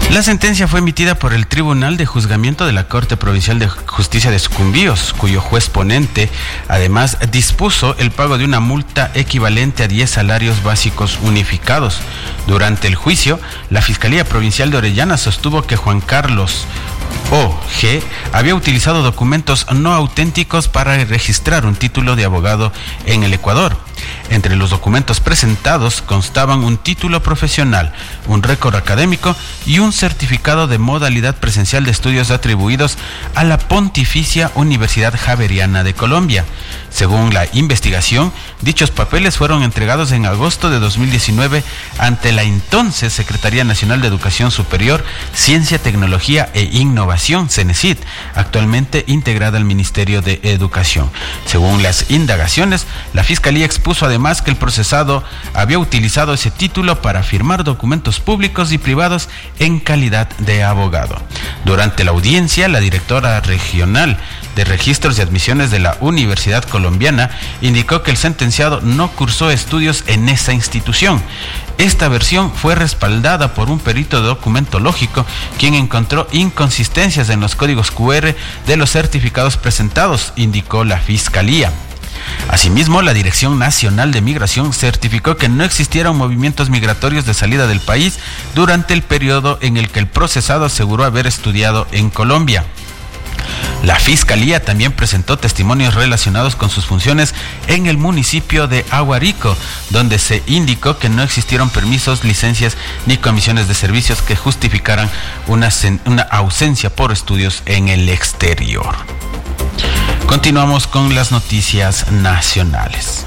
La sentencia fue emitida por el Tribunal de Juzgamiento de la Corte Provincial de Justicia de Sucumbíos, cuyo juez ponente además dispuso el pago de una multa equivalente a 10 salarios básicos unificados. Durante el juicio, la Fiscalía Provincial de Orellana sostuvo que Juan Carlos O.G. había utilizado documentos no auténticos para registrar un título de abogado en el Ecuador. Entre los documentos presentados constaban un título profesional, un récord académico y un certificado de modalidad presencial de estudios atribuidos a la Pontificia Universidad Javeriana de Colombia. Según la investigación, dichos papeles fueron entregados en agosto de 2019 ante la entonces Secretaría Nacional de Educación Superior, Ciencia, Tecnología e Innovación, CENESID, actualmente integrada al Ministerio de Educación. Según las indagaciones, la Fiscalía expuso además que el procesado había utilizado ese título para firmar documentos públicos y privados en calidad de abogado. Durante la audiencia, la directora regional de Registros y Admisiones de la Universidad Colombiana indicó que el sentenciado no cursó estudios en esa institución. Esta versión fue respaldada por un perito documentológico, quien encontró inconsistencias en los códigos QR de los certificados presentados, indicó la Fiscalía. Asimismo, la Dirección Nacional de Migración certificó que no existieron movimientos migratorios de salida del país durante el periodo en el que el procesado aseguró haber estudiado en Colombia. La Fiscalía también presentó testimonios relacionados con sus funciones en el municipio de Aguarico, donde se indicó que no existieron permisos, licencias ni comisiones de servicios que justificaran una ausencia por estudios en el exterior. Continuamos con las noticias nacionales.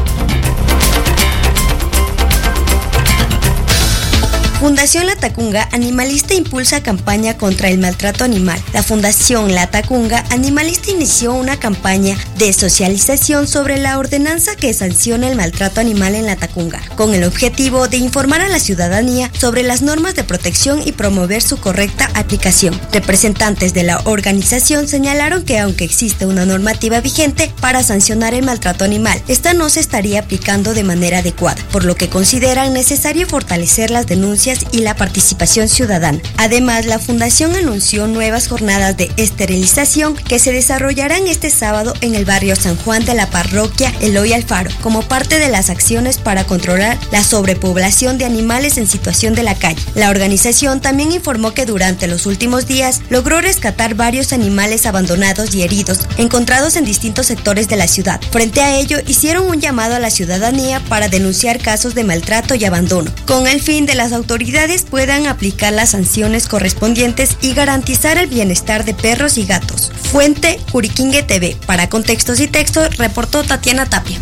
Fundación La Tacunga Animalista impulsa campaña contra el maltrato animal. La Fundación La Tacunga Animalista inició una campaña de socialización sobre la ordenanza que sanciona el maltrato animal en La Tacunga, con el objetivo de informar a la ciudadanía sobre las normas de protección y promover su correcta aplicación. Representantes de la organización señalaron que aunque existe una normativa vigente para sancionar el maltrato animal, esta no se estaría aplicando de manera adecuada, por lo que consideran necesario fortalecer las denuncias y la participación ciudadana. Además, la Fundación anunció nuevas jornadas de esterilización que se desarrollarán este sábado en el barrio San Juan de la parroquia Eloy Alfaro, como parte de las acciones para controlar la sobrepoblación de animales en situación de la calle. La organización también informó que durante los últimos días logró rescatar varios animales abandonados y heridos encontrados en distintos sectores de la ciudad. Frente a ello, hicieron un llamado a la ciudadanía para denunciar casos de maltrato y abandono, con el fin de las autoridades puedan aplicar las sanciones correspondientes y garantizar el bienestar de perros y gatos. Fuente Curiquingue TV. Para Contextos y Textos, reportó Tatiana Tapia.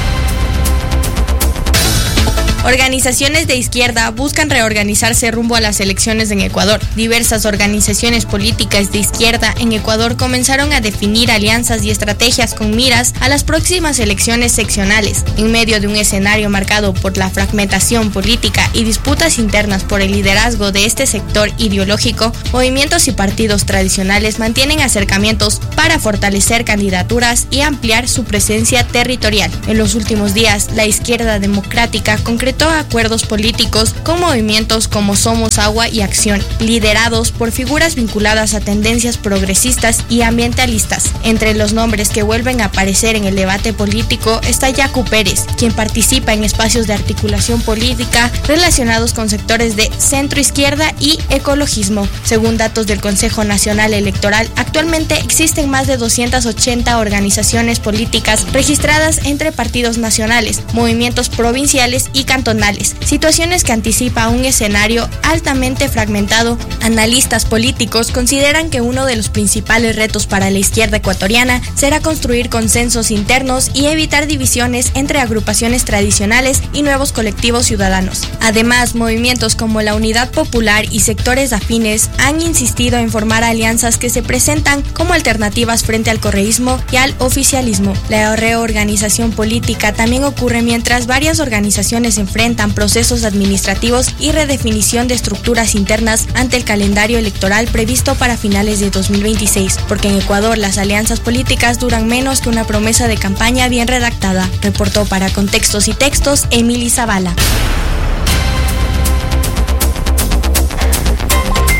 Organizaciones de izquierda buscan reorganizarse rumbo a las elecciones en Ecuador. Diversas organizaciones políticas de izquierda en Ecuador comenzaron a definir alianzas y estrategias con miras a las próximas elecciones seccionales. En medio de un escenario marcado por la fragmentación política y disputas internas por el liderazgo de este sector ideológico, movimientos y partidos tradicionales mantienen acercamientos para fortalecer candidaturas y ampliar su presencia territorial. En los últimos días, la izquierda democrática concretó acuerdos políticos con movimientos como Somos Agua y Acción, liderados por figuras vinculadas a tendencias progresistas y ambientalistas. Entre los nombres que vuelven a aparecer en el debate político está Yacu Pérez, quien participa en espacios de articulación política relacionados con sectores de centro-izquierda y ecologismo. Según datos del Consejo Nacional Electoral, actualmente existen más de 280 organizaciones políticas registradas entre partidos nacionales, movimientos provinciales y cantonales, situaciones que anticipa un escenario altamente fragmentado. Analistas políticos consideran que uno de los principales retos para la izquierda ecuatoriana será construir consensos internos y evitar divisiones entre agrupaciones tradicionales y nuevos colectivos ciudadanos. Además, movimientos como la Unidad Popular y sectores afines han insistido en formar alianzas que se presentan como alternativas frente al correísmo y al oficialismo. La reorganización política también ocurre mientras varias organizaciones enfrentan procesos administrativos y redefinición de estructuras internas ante el calendario electoral previsto para finales de 2026, porque en Ecuador las alianzas políticas duran menos que una promesa de campaña bien redactada. Reportó para Contextos y Textos Emily Zavala.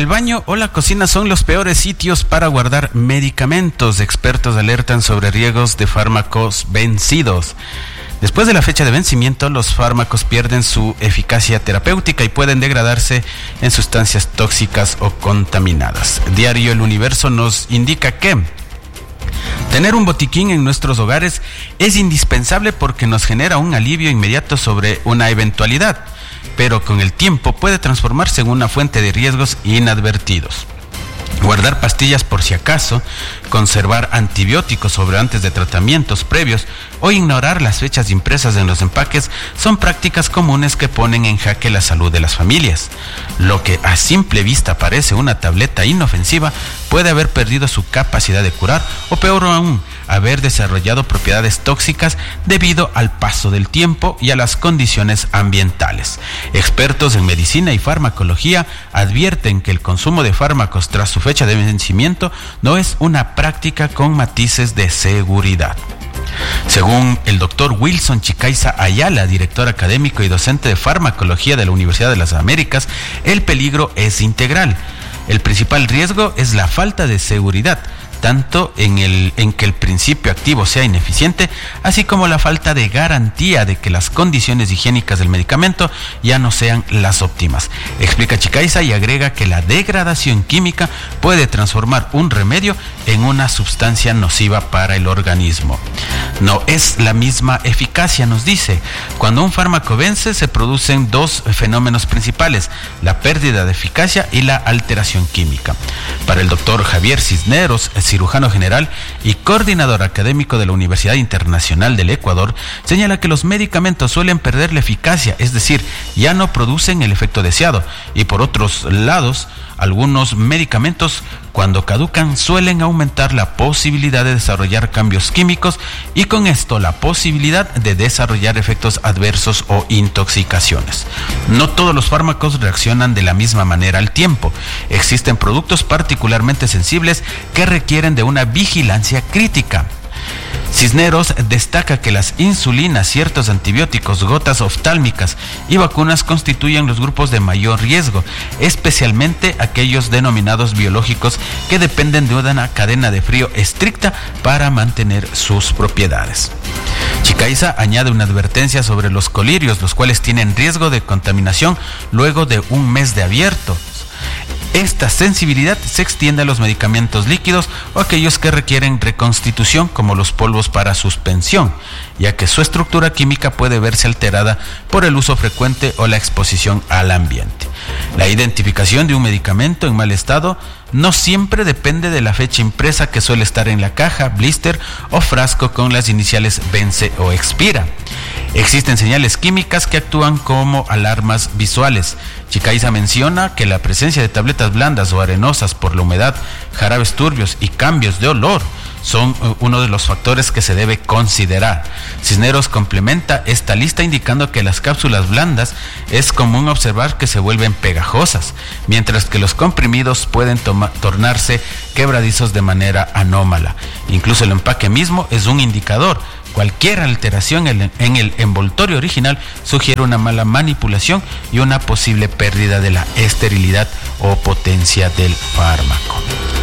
el baño o la cocina son los peores sitios para guardar medicamentos. Expertos alertan sobre riesgos de fármacos vencidos. Después de la fecha de vencimiento, los fármacos pierden su eficacia terapéutica y pueden degradarse en sustancias tóxicas o contaminadas. Diario El Universo nos indica que tener un botiquín en nuestros hogares es indispensable porque nos genera un alivio inmediato sobre una eventualidad, pero con el tiempo puede transformarse en una fuente de riesgos inadvertidos. Guardar pastillas por si acaso, conservar antibióticos sobrantes de tratamientos previos o ignorar las fechas impresas en los empaques son prácticas comunes que ponen en jaque la salud de las familias. Lo que a simple vista parece una tableta inofensiva puede haber perdido su capacidad de curar o, peor aún, haber desarrollado propiedades tóxicas debido al paso del tiempo y a las condiciones ambientales. Expertos en medicina y farmacología advierten que el consumo de fármacos tras su fecha de vencimiento no es una práctica con matices de seguridad. Según el doctor Wilson Chicaiza Ayala, director académico y docente de farmacología de la Universidad de las Américas, el peligro es integral. El principal riesgo es la falta de seguridad, tanto en que el principio activo sea ineficiente, así como la falta de garantía de que las condiciones higiénicas del medicamento ya no sean las óptimas. Explica Chicaiza y agrega que la degradación química puede transformar un remedio en una sustancia nociva para el organismo. No es la misma eficacia, nos dice. Cuando un fármaco vence, se producen dos fenómenos principales: la pérdida de eficacia y la alteración química. Para el doctor Javier Cisneros, cirujano general y coordinador académico de la Universidad Internacional del Ecuador, señala que los medicamentos suelen perder la eficacia, es decir, ya no producen el efecto deseado, y por otros lados, algunos medicamentos, cuando caducan, suelen aumentar la posibilidad de desarrollar cambios químicos y con esto la posibilidad de desarrollar efectos adversos o intoxicaciones. No todos los fármacos reaccionan de la misma manera al tiempo. Existen productos particularmente sensibles que requieren de una vigilancia crítica. Cisneros destaca que las insulinas, ciertos antibióticos, gotas oftálmicas y vacunas constituyen los grupos de mayor riesgo, especialmente aquellos denominados biológicos que dependen de una cadena de frío estricta para mantener sus propiedades. Chicaiza añade una advertencia sobre los colirios, los cuales tienen riesgo de contaminación luego de un mes de abierto. Esta sensibilidad se extiende a los medicamentos líquidos o aquellos que requieren reconstitución, como los polvos para suspensión, ya que su estructura química puede verse alterada por el uso frecuente o la exposición al ambiente. La identificación de un medicamento en mal estado no siempre depende de la fecha impresa, que suele estar en la caja, blister o frasco con las iniciales vence o expira. Existen señales químicas que actúan como alarmas visuales. Chicaiza menciona que la presencia de tabletas blandas o arenosas por la humedad, jarabes turbios y cambios de olor son uno de los factores que se debe considerar. Cisneros complementa esta lista indicando que las cápsulas blandas es común observar que se vuelven pegajosas, mientras que los comprimidos pueden tornarse quebradizos de manera anómala. Incluso el empaque mismo es un indicador. Cualquier alteración en el envoltorio original sugiere una mala manipulación y una posible pérdida de la esterilidad o potencia del fármaco.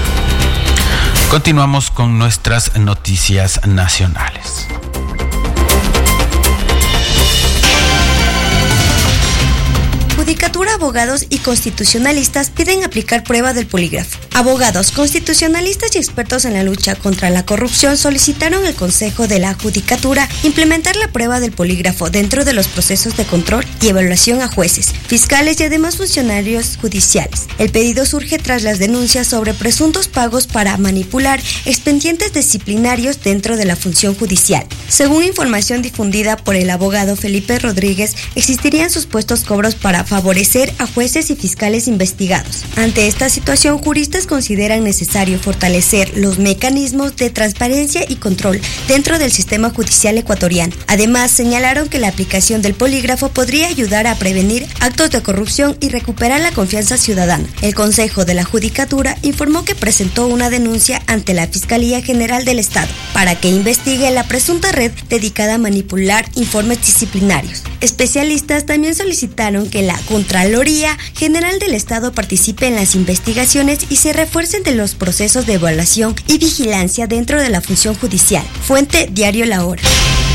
Continuamos con nuestras noticias nacionales. Judicatura, abogados y constitucionalistas piden aplicar prueba del polígrafo. Abogados, constitucionalistas y expertos en la lucha contra la corrupción solicitaron al Consejo de la Judicatura implementar la prueba del polígrafo dentro de los procesos de control y evaluación a jueces, fiscales y además funcionarios judiciales. El pedido surge tras las denuncias sobre presuntos pagos para manipular expedientes disciplinarios dentro de la función judicial. Según información difundida por el abogado Felipe Rodríguez, existirían supuestos cobros para favorecer a jueces y fiscales investigados. Ante esta situación, juristas analistas consideran necesario fortalecer los mecanismos de transparencia y control dentro del sistema judicial ecuatoriano. Además, señalaron que la aplicación del polígrafo podría ayudar a prevenir actos de corrupción y recuperar la confianza ciudadana. El Consejo de la Judicatura informó que presentó una denuncia ante la Fiscalía General del Estado para que investigue la presunta red dedicada a manipular informes disciplinarios. Especialistas también solicitaron que la Contraloría General del Estado participe en las investigaciones y se refuercen de los procesos de evaluación y vigilancia dentro de la función judicial. Fuente Diario La Hora.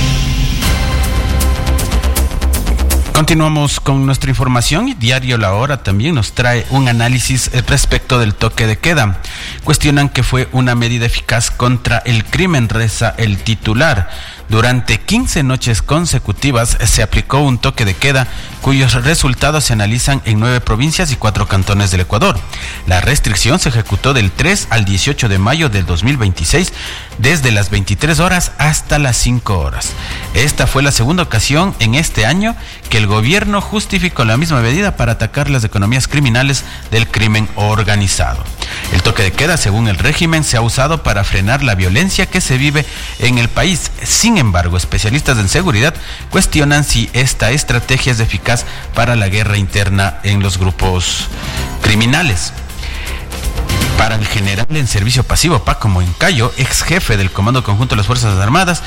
Continuamos con nuestra información y Diario La Hora también nos trae un análisis respecto del toque de queda. Cuestionan que fue una medida eficaz contra el crimen, reza el titular. Durante 15 noches consecutivas se aplicó un toque de queda cuyos resultados se analizan en 9 provincias y 4 cantones del Ecuador. La restricción se ejecutó del 3 al 18 de mayo del 2026 desde las 23 horas hasta las 5 horas. Esta fue la segunda ocasión en este año que el gobierno justificó la misma medida para atacar las economías criminales del crimen organizado. El toque de queda, según el régimen, se ha usado para frenar la violencia que se vive en el país. Sin embargo, especialistas en seguridad cuestionan si esta estrategia es eficaz para la guerra interna en los grupos criminales. Para el general en servicio pasivo Paco Moncayo, ex jefe del Comando Conjunto de las Fuerzas Armadas,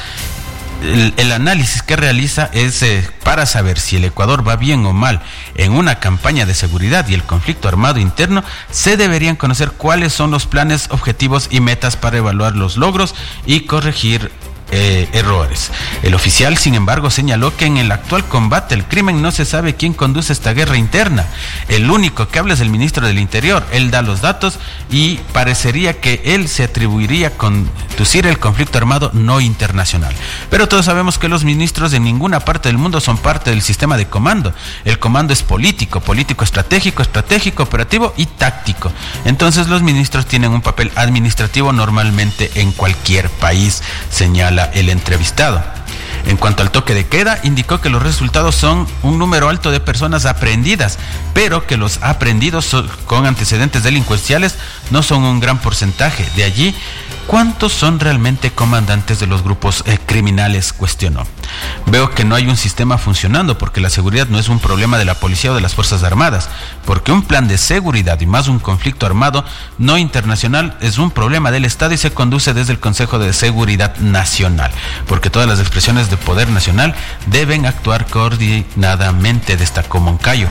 el análisis que realiza es para saber si el Ecuador va bien o mal en una campaña de seguridad y el conflicto armado interno, se deberían conocer cuáles son los planes, objetivos y metas para evaluar los logros y corregir errores. El oficial, sin embargo, señaló que en el actual combate al crimen no se sabe quién conduce esta guerra interna. El único que habla es el ministro del Interior. Él da los datos y parecería que él se atribuiría a conducir el conflicto armado no internacional. Pero todos sabemos que los ministros en ninguna parte del mundo son parte del sistema de comando. El comando es político estratégico, operativo y táctico. Entonces los ministros tienen un papel administrativo normalmente en cualquier país, señala el entrevistado. En cuanto al toque de queda, indicó que los resultados son un número alto de personas aprehendidas, pero que los aprehendidos con antecedentes delincuenciales no son un gran porcentaje. De allí, ¿cuántos son realmente comandantes de los grupos criminales?, cuestionó. Veo que no hay un sistema funcionando porque la seguridad no es un problema de la policía o de las Fuerzas Armadas, porque un plan de seguridad y más un conflicto armado no internacional es un problema del Estado y se conduce desde el Consejo de Seguridad Nacional, porque todas las expresiones de poder nacional deben actuar coordinadamente, destacó Moncayo.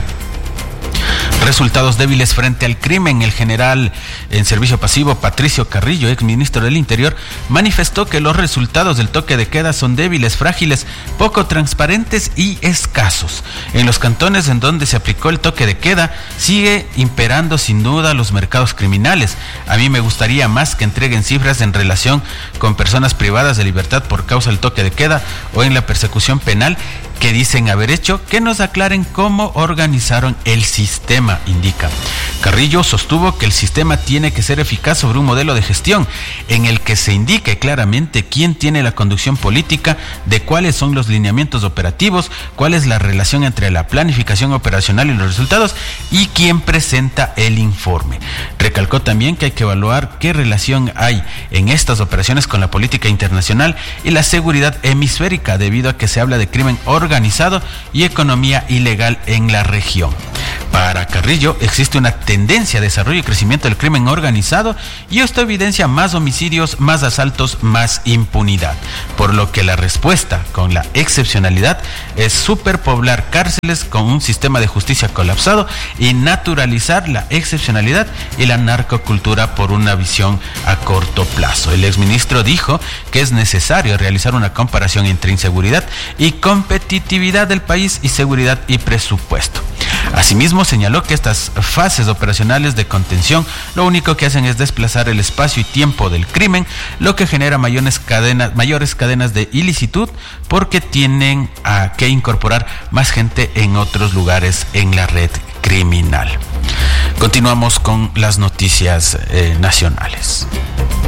Resultados débiles frente al crimen. El general en servicio pasivo Patricio Carrillo, ex ministro del Interior, manifestó que los resultados del toque de queda son débiles, frágiles, poco transparentes y escasos. En los cantones en donde se aplicó el toque de queda sigue imperando sin duda los mercados criminales. A mí me gustaría más que entreguen cifras en relación con personas privadas de libertad por causa del toque de queda o en la persecución penal que dicen haber hecho, que nos aclaren cómo organizaron el sistema, indica. Carrillo sostuvo que el sistema tiene que ser eficaz sobre un modelo de gestión en el que se indique claramente quién tiene la conducción política, de cuáles son los lineamientos operativos, cuál es la relación entre la planificación operacional y los resultados y quién presenta el informe. Recalcó también que hay que evaluar qué relación hay en estas operaciones con la política internacional y la seguridad hemisférica, debido a que se habla de crimen organizado y economía ilegal en la región. Para Carrillo existe una tendencia a desarrollo y crecimiento del crimen organizado y esto evidencia más homicidios, más asaltos, más impunidad, por lo que la respuesta con la excepcionalidad es superpoblar cárceles con un sistema de justicia colapsado y naturalizar la excepcionalidad y la narcocultura por una visión a corto plazo. El exministro dijo que es necesario realizar una comparación entre inseguridad y competitividad del país y seguridad y presupuesto. Asimismo, señaló que estas fases operacionales de contención lo único que hacen es desplazar el espacio y tiempo del crimen, lo que genera mayores cadenas de ilicitud porque tienen que incorporar más gente en otros lugares en la red criminal. Continuamos con las noticias nacionales.